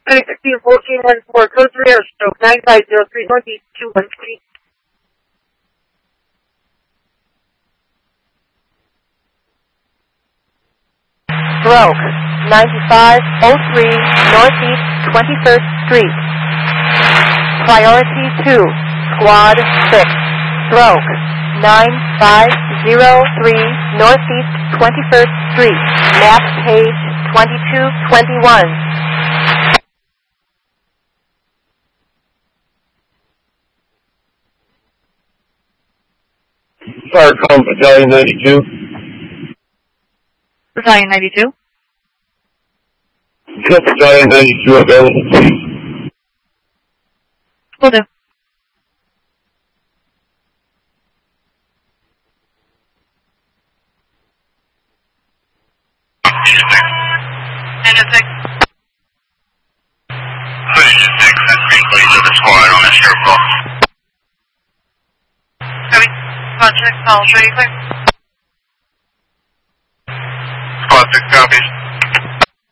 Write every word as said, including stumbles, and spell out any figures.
nine fifteen fourteen one four, code three air stroke, nine five zero three Northeast two one three. Stroke, ninety-five oh three Northeast twenty-first Street. Priority two, Squad six. Stroke, nine five zero three Northeast twenty-first Street. Map page twenty-two twenty-one. Firecom Battalion ninety-two. Battalion ninety-two. Is Battalion ninety-two available, please? Will do. ninety-six. ninety-six, that's green please to the squad on this circle. Copy. Squad six, I'll show you clear. Squad six copies.